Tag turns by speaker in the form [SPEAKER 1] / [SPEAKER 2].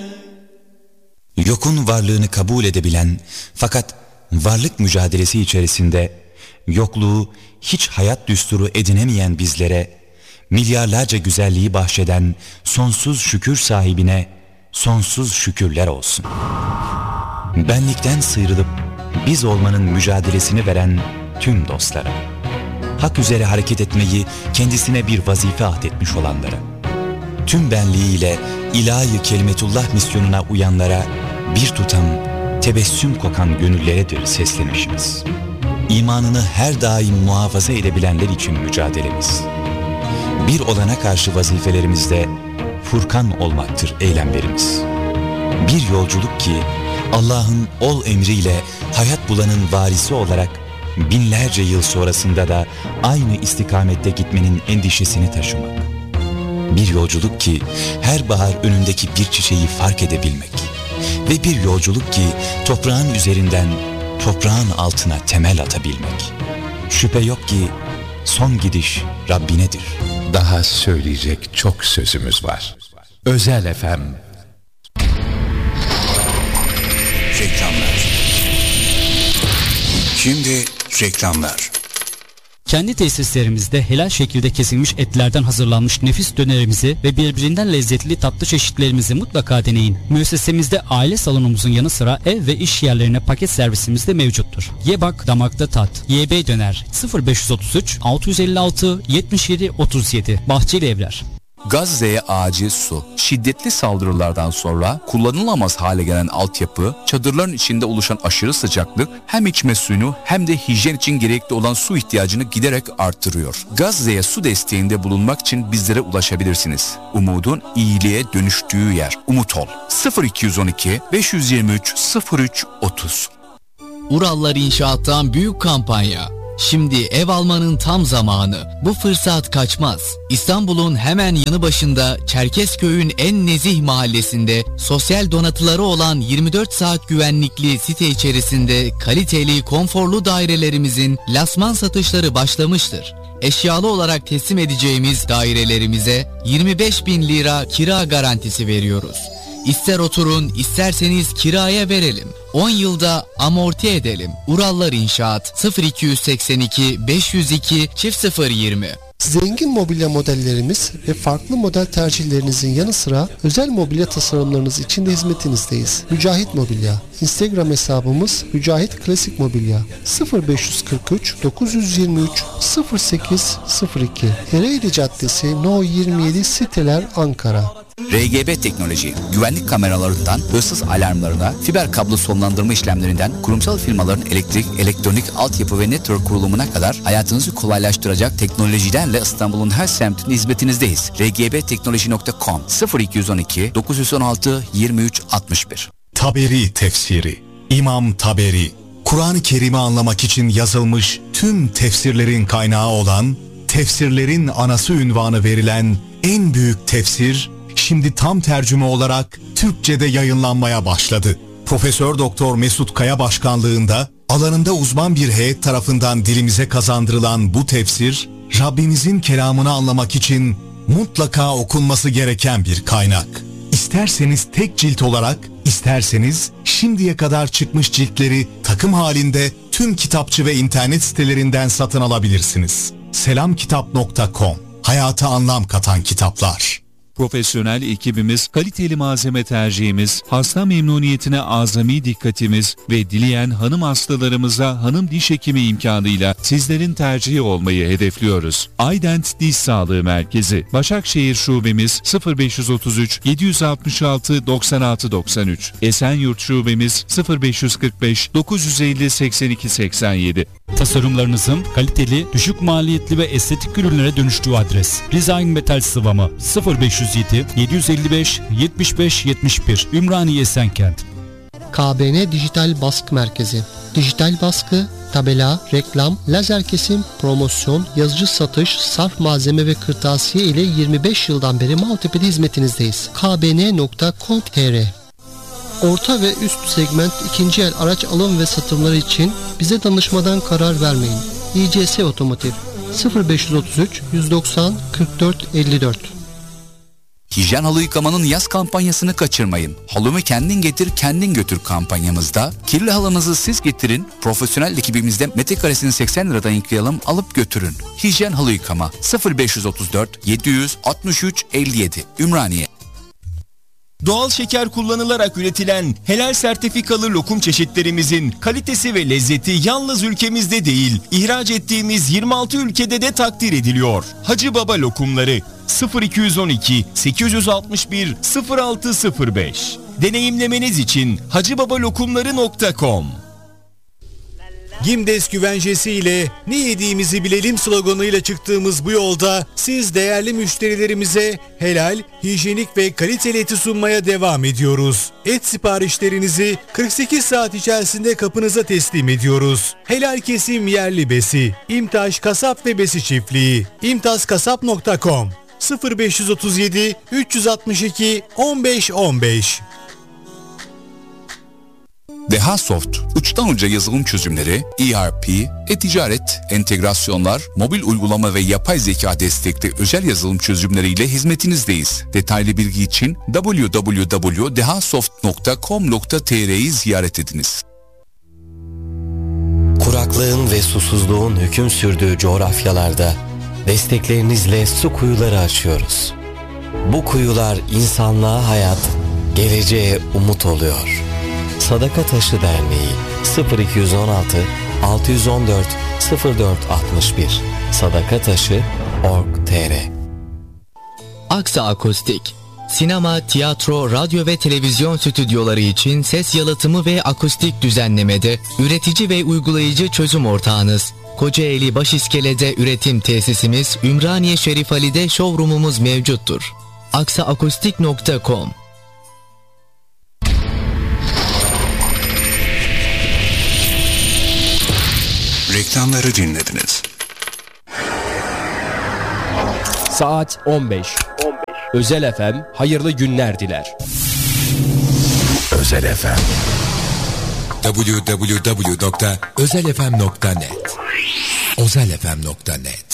[SPEAKER 1] Yokun varlığını kabul edebilen fakat varlık mücadelesi içerisinde yokluğu hiç hayat düsturu edinemeyen bizlere milyarlarca güzelliği bahşeden sonsuz şükür sahibine sonsuz şükürler olsun. Benlikten sıyrılıp biz olmanın mücadelesini veren tüm dostlara, hak üzere hareket etmeyi kendisine bir vazife ahdetmiş olanlara, tüm benliğiyle ilahi kelimetullah misyonuna uyanlara bir tutam tebessüm kokan gönülleredir seslenişimiz. İmanını her daim muhafaza edebilenler için mücadelemiz. Bir olana karşı vazifelerimizde Furkan olmaktır eylemlerimiz. Bir yolculuk ki Allah'ın ol emriyle hayat bulanın varisi olarak binlerce yıl sonrasında da aynı istikamette gitmenin endişesini taşımak. Bir yolculuk ki her bahar önündeki bir çiçeği fark edebilmek. Ve bir yolculuk ki toprağın üzerinden toprağın altına temel atabilmek. Şüphe yok ki son gidiş Rabbinedir.
[SPEAKER 2] Daha söyleyecek çok sözümüz var. Özel FM.
[SPEAKER 3] Reklamlar. Şimdi reklamlar.
[SPEAKER 4] Kendi tesislerimizde helal şekilde kesilmiş etlerden hazırlanmış nefis dönerimizi ve birbirinden lezzetli tatlı çeşitlerimizi mutlaka deneyin. Müessesemizde aile salonumuzun yanı sıra ev ve iş yerlerine paket servisimiz de mevcuttur. Ye bak damakta tat. YB Döner 0533 656 77 37 Bahçeli Evler.
[SPEAKER 5] Gazze'ye acil su. Şiddetli saldırılardan sonra kullanılamaz hale gelen altyapı, çadırların içinde oluşan aşırı sıcaklık hem içme suyunu hem de hijyen için gerekli olan su ihtiyacını giderek artırıyor. Gazze'ye su desteğinde bulunmak için bizlere ulaşabilirsiniz. Umudun iyiliğe dönüştüğü yer. Umut ol. 0212 523 03 30.
[SPEAKER 6] Urallar İnşaat'tan büyük kampanya. Şimdi ev almanın tam zamanı. Bu fırsat kaçmaz. İstanbul'un hemen yanı başında Çerkezköy'ün en nezih mahallesinde sosyal donatıları olan 24 saat güvenlikli site içerisinde kaliteli, konforlu dairelerimizin lasman satışları başlamıştır. Eşyalı olarak teslim edeceğimiz dairelerimize 25.000 lira kira garantisi veriyoruz. İster oturun, isterseniz kiraya verelim. 10 yılda amorti edelim. Urallar İnşaat 0282 502 0020.
[SPEAKER 7] Zengin mobilya modellerimiz ve farklı model tercihlerinizin yanı sıra özel mobilya tasarımlarınız için de hizmetinizdeyiz. Mücahit Mobilya. Instagram hesabımız Mücahit Klasik Mobilya. 0543 923 0802. Ereğli Caddesi No 27 Siteler Ankara.
[SPEAKER 5] RGB Teknoloji, güvenlik kameralarından hırsız alarmlarına, fiber kablo sonlandırma işlemlerinden kurumsal firmaların elektrik, elektronik, altyapı ve network kurulumuna kadar hayatınızı kolaylaştıracak teknolojilerle İstanbul'un her semtinde hizmetinizdeyiz. rgbteknoloji.com 0212 916 23 61.
[SPEAKER 8] Taberi tefsiri. İmam Taberi, Kur'an-ı Kerim'i anlamak için yazılmış tüm tefsirlerin kaynağı olan, tefsirlerin anası unvanı verilen en büyük tefsir, şimdi tam tercüme olarak Türkçe'de yayınlanmaya başladı. Profesör Doktor Mesut Kaya başkanlığında alanında uzman bir heyet tarafından dilimize kazandırılan bu tefsir, Rabbimizin kelamını anlamak için mutlaka okunması gereken bir kaynak. İsterseniz tek cilt olarak, isterseniz şimdiye kadar çıkmış ciltleri takım halinde tüm kitapçı ve internet sitelerinden satın alabilirsiniz. Selamkitap.com. Hayata anlam katan kitaplar.
[SPEAKER 9] Profesyonel ekibimiz, kaliteli malzeme tercihimiz, hasta memnuniyetine azami dikkatimiz ve dileyen hanım hastalarımıza hanım diş hekimi imkanıyla sizlerin tercihi olmayı hedefliyoruz. Aydent Diş Sağlığı Merkezi, Başakşehir Şubemiz 0533 766 96 93, Esenyurt Şubemiz 0545 950 82 87.
[SPEAKER 4] Tasarımlarınızın kaliteli, düşük maliyetli ve estetik ürünlere dönüştüğü adres. Design Metal Sıvama 0507 755 75 71 Ümraniye Esenkent.
[SPEAKER 7] KBN Dijital Baskı Merkezi. Dijital baskı, tabela, reklam, lazer kesim, promosyon, yazıcı satış, sarf malzeme ve kırtasiye ile 25 yıldan beri Maltepe'de hizmetinizdeyiz. kbn.com.tr. Orta ve üst segment ikinci el araç alım ve satımları için bize danışmadan karar vermeyin. İCS Otomotiv 0533 190 44 54.
[SPEAKER 5] Hijyen halı yıkamanın yaz kampanyasını kaçırmayın. Halımı kendin getir, kendin götür kampanyamızda kirli halınızı siz getirin, profesyonel ekibimizde metrekaresini 80 liradan yıkayalım, alıp götürün. Hijyen halı yıkama 0534 763 57 Ümraniye.
[SPEAKER 10] Doğal şeker kullanılarak üretilen helal sertifikalı lokum çeşitlerimizin kalitesi ve lezzeti yalnız ülkemizde değil, ihraç ettiğimiz 26 ülkede de takdir ediliyor. Hacı Baba lokumları 0212 861 0605. Deneyimlemeniz için hacıbabalokumları.com.
[SPEAKER 8] Gimdes güvencesi ile ne yediğimizi bilelim sloganıyla çıktığımız bu yolda siz değerli müşterilerimize helal, hijyenik ve kaliteli eti sunmaya devam ediyoruz. Et siparişlerinizi 48 saat içerisinde kapınıza teslim ediyoruz. Helal kesim yerli besi. İmtaş Kasap ve Besi Çiftliği. imtazkasap.com 0537 362 15 15.
[SPEAKER 5] Dehasoft, uçtan uca yazılım çözümleri, ERP, e-ticaret, entegrasyonlar, mobil uygulama ve yapay zeka destekli özel yazılım çözümleriyle hizmetinizdeyiz. Detaylı bilgi için www.dehasoft.com.tr'yi ziyaret ediniz.
[SPEAKER 11] Kuraklığın ve susuzluğun hüküm sürdüğü coğrafyalarda desteklerinizle su kuyuları açıyoruz. Bu kuyular insanlığa hayat, geleceğe umut oluyor. Sadaka Taşı Derneği 0216 614 0461 sadakataşı.org.tr.
[SPEAKER 6] Aksa Akustik, sinema, tiyatro, radyo ve televizyon stüdyoları için ses yalıtımı ve akustik düzenlemede üretici ve uygulayıcı çözüm ortağınız. Kocaeli Başiskele'de üretim tesisimiz, Ümraniye Şerif Ali'de showroomumuz mevcuttur. aksaakustik.com.
[SPEAKER 3] Reklamları dinlediniz.
[SPEAKER 12] Saat 15. Özel FM hayırlı günler diler.
[SPEAKER 2] Özel FM.
[SPEAKER 13] www.özelfm.net özelfm.net